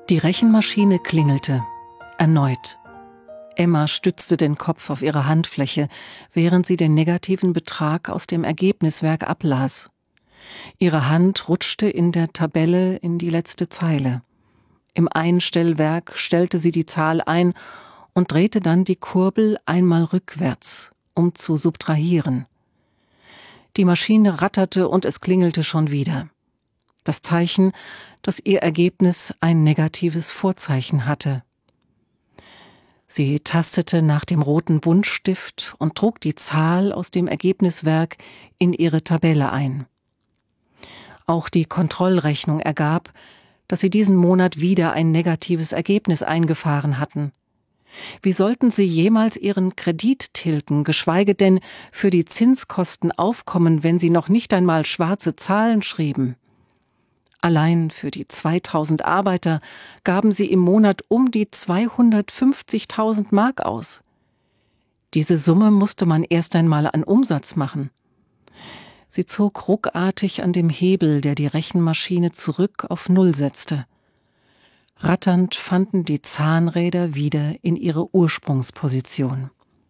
Die Rechenmaschine klingelte. Erneut. Emma stützte den Kopf auf ihre Handfläche, während sie den negativen Betrag aus dem Ergebniswerk ablas. Ihre Hand rutschte in der Tabelle in die letzte Zeile. Im Einstellwerk stellte sie die Zahl ein und drehte dann die Kurbel einmal rückwärts, um zu subtrahieren. Die Maschine ratterte und es klingelte schon wieder. Das Zeichen, dass ihr Ergebnis ein negatives Vorzeichen hatte. Sie tastete nach dem roten Buntstift und trug die Zahl aus dem Ergebniswerk in ihre Tabelle ein. Auch die Kontrollrechnung ergab, dass sie diesen Monat wieder ein negatives Ergebnis eingefahren hatten. Wie sollten sie jemals ihren Kredit tilgen, geschweige denn für die Zinskosten aufkommen, wenn sie noch nicht einmal schwarze Zahlen schrieben? Allein für die 2000 Arbeiter gaben sie im Monat um die 250.000 Mark aus. Diese Summe musste man erst einmal an Umsatz machen. Sie zog ruckartig an dem Hebel, der die Rechenmaschine zurück auf Null setzte. Ratternd fanden die Zahnräder wieder in ihre Ursprungsposition.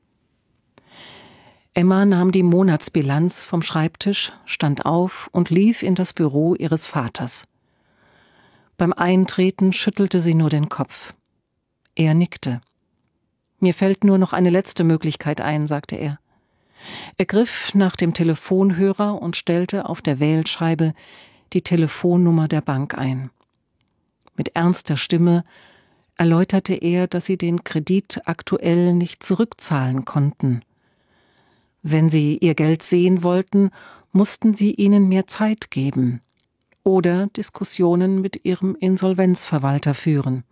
Emma nahm die Monatsbilanz vom Schreibtisch, stand auf und lief in das Büro ihres Vaters. Beim Eintreten schüttelte sie nur den Kopf. Er nickte. »Mir fällt nur noch eine letzte Möglichkeit ein«, sagte er. Er griff nach dem Telefonhörer und stellte auf der Wählscheibe die Telefonnummer der Bank ein. Mit ernster Stimme erläuterte er, dass sie den Kredit aktuell nicht zurückzahlen konnten. Wenn sie ihr Geld sehen wollten, mussten sie ihnen mehr Zeit geben oder Diskussionen mit ihrem Insolvenzverwalter führen.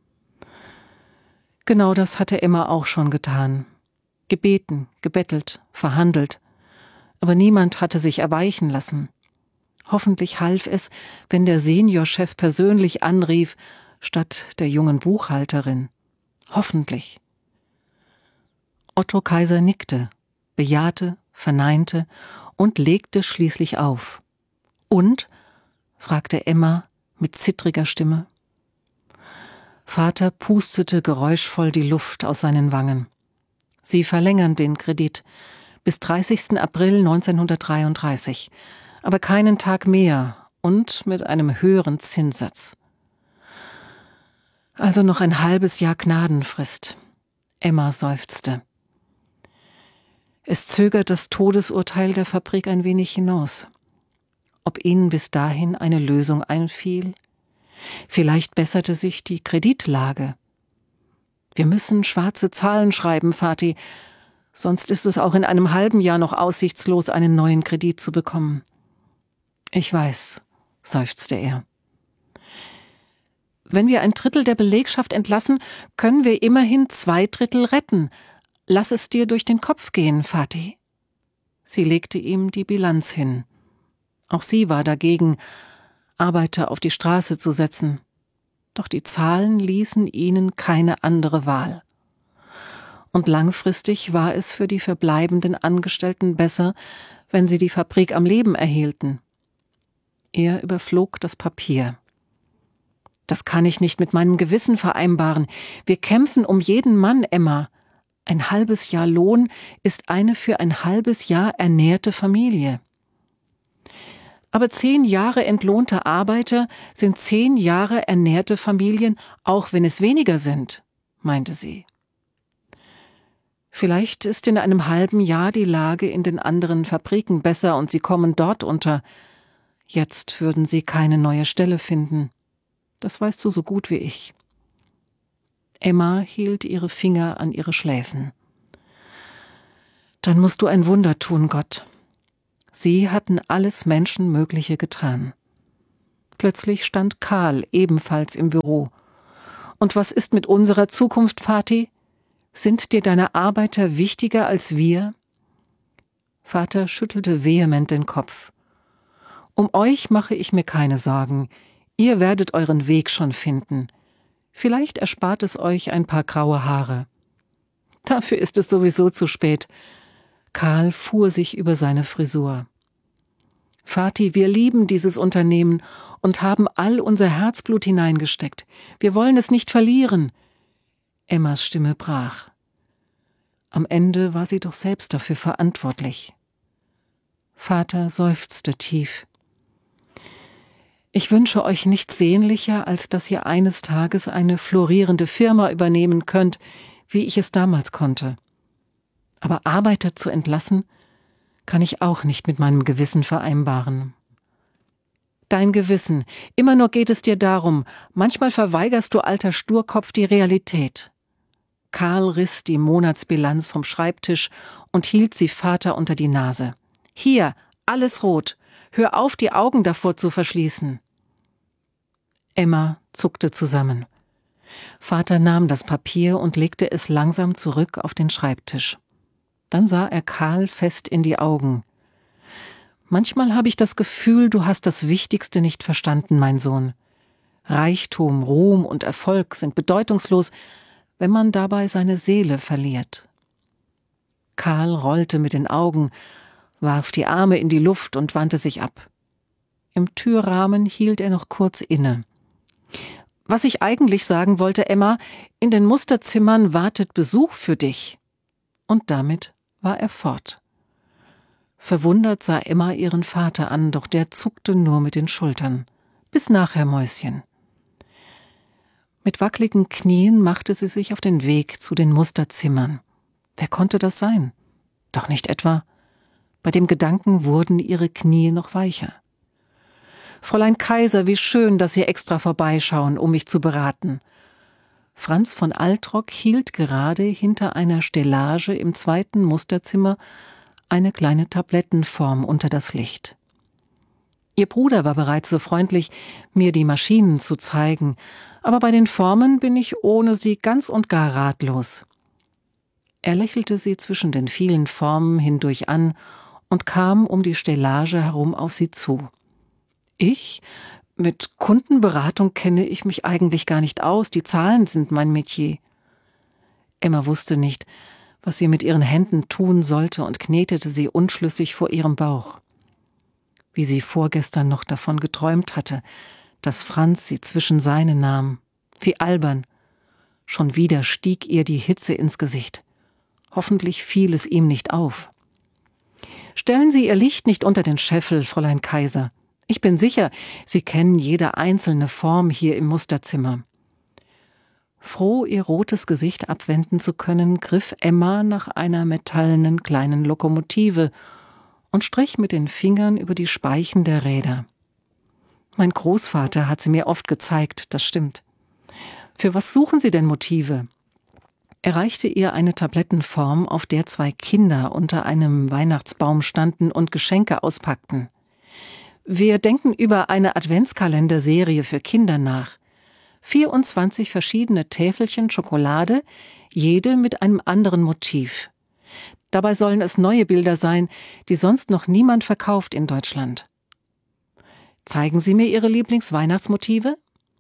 Genau das hatte Emma auch schon getan. Gebeten, gebettelt, verhandelt, aber niemand hatte sich erweichen lassen. Hoffentlich half es, wenn der Seniorchef persönlich anrief, statt der jungen Buchhalterin. Hoffentlich. Otto Kaiser nickte, bejahte, verneinte und legte schließlich auf. »Und?« fragte Emma mit zittriger Stimme. Vater pustete geräuschvoll die Luft aus seinen Wangen. »Sie verlängern den Kredit bis 30. April 1933, aber keinen Tag mehr und mit einem höheren Zinssatz.« Also noch ein halbes Jahr Gnadenfrist. Emma seufzte. Es zögert das Todesurteil der Fabrik ein wenig hinaus. Ob ihnen bis dahin eine Lösung einfiel? Vielleicht besserte sich die Kreditlage. Wir müssen schwarze Zahlen schreiben, Vati, sonst ist es auch in einem halben Jahr noch aussichtslos, einen neuen Kredit zu bekommen. Ich weiß, seufzte er. Wenn wir 1/3 der Belegschaft entlassen, können wir immerhin 2/3 retten. Lass es dir durch den Kopf gehen, Vati. Sie legte ihm die Bilanz hin. Auch sie war dagegen, Arbeiter auf die Straße zu setzen. Doch die Zahlen ließen ihnen keine andere Wahl. Und langfristig war es für die verbleibenden Angestellten besser, wenn sie die Fabrik am Leben erhielten. Er überflog das Papier. »Das kann ich nicht mit meinem Gewissen vereinbaren. Wir kämpfen um jeden Mann, Emma. Ein halbes Jahr Lohn ist eine für ein halbes Jahr ernährte Familie. Aber 10 Jahre entlohnte Arbeiter sind 10 Jahre ernährte Familien, auch wenn es weniger sind«, meinte sie. Vielleicht ist in einem halben Jahr die Lage in den anderen Fabriken besser und sie kommen dort unter. Jetzt würden sie keine neue Stelle finden. Das weißt du so gut wie ich. Emma hielt ihre Finger an ihre Schläfen. Dann musst du ein Wunder tun, Gott. Sie hatten alles Menschenmögliche getan. Plötzlich stand Karl ebenfalls im Büro. Und was ist mit unserer Zukunft, Vati? Sind dir deine Arbeiter wichtiger als wir? Vater schüttelte vehement den Kopf. Um euch mache ich mir keine Sorgen. Ihr werdet euren Weg schon finden. Vielleicht erspart es euch ein paar graue Haare. Dafür ist es sowieso zu spät. Karl fuhr sich über seine Frisur. Vati, wir lieben dieses Unternehmen und haben all unser Herzblut hineingesteckt. Wir wollen es nicht verlieren. Emmas Stimme brach. Am Ende war sie doch selbst dafür verantwortlich. Vater seufzte tief. Ich wünsche euch nichts sehnlicher, als dass ihr eines Tages eine florierende Firma übernehmen könnt, wie ich es damals konnte. Aber Arbeiter zu entlassen, kann ich auch nicht mit meinem Gewissen vereinbaren. Dein Gewissen, immer nur geht es dir darum, manchmal verweigerst du, alter Sturkopf, die Realität. Karl riss die Monatsbilanz vom Schreibtisch und hielt sie Vater unter die Nase. Hier, alles rot, hör auf, die Augen davor zu verschließen. Emma zuckte zusammen. Vater nahm das Papier und legte es langsam zurück auf den Schreibtisch. Dann sah er Karl fest in die Augen. Manchmal habe ich das Gefühl, du hast das Wichtigste nicht verstanden, mein Sohn. Reichtum, Ruhm und Erfolg sind bedeutungslos, wenn man dabei seine Seele verliert. Karl rollte mit den Augen, warf die Arme in die Luft und wandte sich ab. Im Türrahmen hielt er noch kurz inne. Was ich eigentlich sagen wollte, Emma, in den Musterzimmern wartet Besuch für dich. Und damit war er fort. Verwundert sah Emma ihren Vater an, doch der zuckte nur mit den Schultern. Bis nachher, Mäuschen. Mit wackeligen Knien machte sie sich auf den Weg zu den Musterzimmern. Wer konnte das sein? Doch nicht etwa. Bei dem Gedanken wurden ihre Knie noch weicher. Fräulein Kaiser, wie schön, dass Sie extra vorbeischauen, um mich zu beraten. Franz von Altrock hielt gerade hinter einer Stellage im zweiten Musterzimmer eine kleine Tablettenform unter das Licht. Ihr Bruder war bereits so freundlich, mir die Maschinen zu zeigen, aber bei den Formen bin ich ohne sie ganz und gar ratlos. Er lächelte sie zwischen den vielen Formen hindurch an und kam um die Stellage herum auf sie zu. Ich? Mit Kundenberatung kenne ich mich eigentlich gar nicht aus, die Zahlen sind mein Metier. Emma wusste nicht, was sie mit ihren Händen tun sollte und knetete sie unschlüssig vor ihrem Bauch. Wie sie vorgestern noch davon geträumt hatte, dass Franz sie zwischen seine nahm. Wie albern. Schon wieder stieg ihr die Hitze ins Gesicht. Hoffentlich fiel es ihm nicht auf. Stellen Sie Ihr Licht nicht unter den Scheffel, Fräulein Kaiser. Ich bin sicher, Sie kennen jede einzelne Form hier im Musterzimmer. Froh, ihr rotes Gesicht abwenden zu können, griff Emma nach einer metallenen kleinen Lokomotive und strich mit den Fingern über die Speichen der Räder. Mein Großvater hat sie mir oft gezeigt, das stimmt. Für was suchen Sie denn Motive? Er reichte ihr eine Tablettenform, auf der 2 Kinder unter einem Weihnachtsbaum standen und Geschenke auspackten. Wir denken über eine Adventskalenderserie für Kinder nach. 24 verschiedene Täfelchen Schokolade, jede mit einem anderen Motiv. Dabei sollen es neue Bilder sein, die sonst noch niemand verkauft in Deutschland. Zeigen Sie mir Ihre Lieblingsweihnachtsmotive?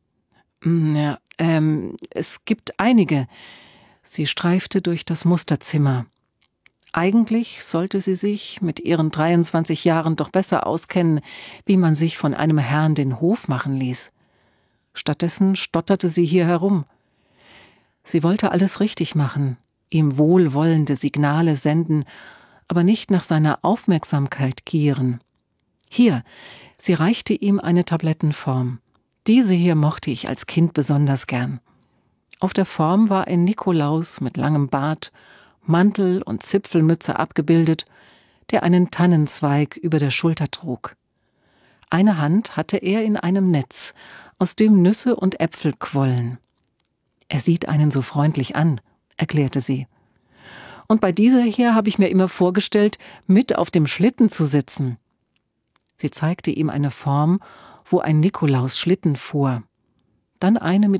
Ja, es gibt einige. Sie streifte durch das Musterzimmer. Eigentlich sollte sie sich mit ihren 23 Jahren doch besser auskennen, wie man sich von einem Herrn den Hof machen ließ. Stattdessen stotterte sie hier herum. Sie wollte alles richtig machen, ihm wohlwollende Signale senden, aber nicht nach seiner Aufmerksamkeit gieren. Hier, sie reichte ihm eine Tablettenform. Diese hier mochte ich als Kind besonders gern. Auf der Form war ein Nikolaus mit langem Bart, Mantel und Zipfelmütze abgebildet, der einen Tannenzweig über der Schulter trug. Eine Hand hatte er in einem Netz, aus dem Nüsse und Äpfel quollen. Er sieht einen so freundlich an, erklärte sie. Und bei dieser hier habe ich mir immer vorgestellt, mit auf dem Schlitten zu sitzen. Sie zeigte ihm eine Form, wo ein Nikolaus Schlitten fuhr. Dann eine mit